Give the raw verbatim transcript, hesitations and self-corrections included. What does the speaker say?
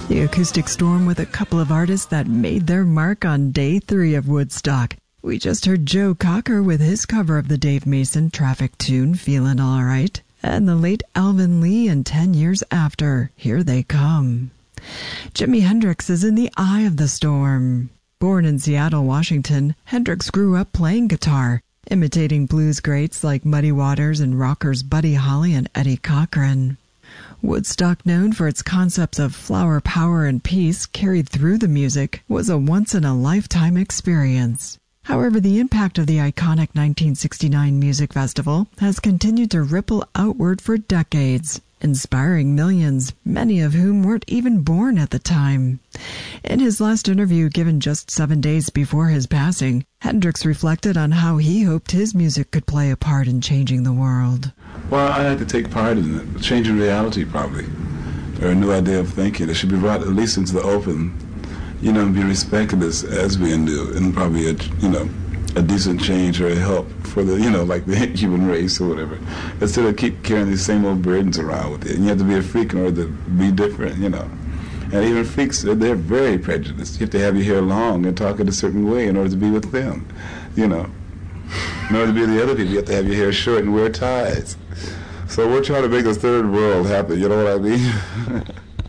The Acoustic Storm with a couple of artists that made their mark on day three of Woodstock. We just heard Joe Cocker with his cover of the Dave Mason Traffic tune, Feelin' Alright, and the late Alvin Lee in Ten Years After, Here They Come. Jimi Hendrix is in the eye of the storm. Born in Seattle, Washington, Hendrix grew up playing guitar, imitating blues greats like Muddy Waters and rockers Buddy Holly and Eddie Cochran. Woodstock, known for its concepts of flower power and peace carried through the music, was a once-in-a-lifetime experience. However, the impact of the iconic nineteen sixty-nine music festival has continued to ripple outward for decades, inspiring millions, many of whom weren't even born at the time. In his last interview given just seven days before his passing, Hendrix reflected on how he hoped his music could play a part in changing the world. Well, I had to take part in it, changing reality probably, or a new idea of thinking. It should be brought at least into the open, you know, and be respected as, as being new, and probably a, you know, a decent change or a help for the, you know, like the human race or whatever, instead of keep carrying these same old burdens around with it. And you have to be a freak in order to be different, you know. And even freaks, they're very prejudiced. You have to have your hair long and talk in a certain way in order to be with them, you know. In order to be with the other people, you have to have your hair short and wear ties. So we're trying to make a third world happen, you know what I mean?